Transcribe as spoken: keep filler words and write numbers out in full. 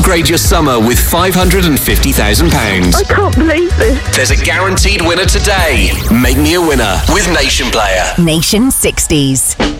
Upgrade your summer with five hundred fifty thousand pounds. I can't believe this. There's a guaranteed winner today. Make me a winner with Nation Player. Nation sixties.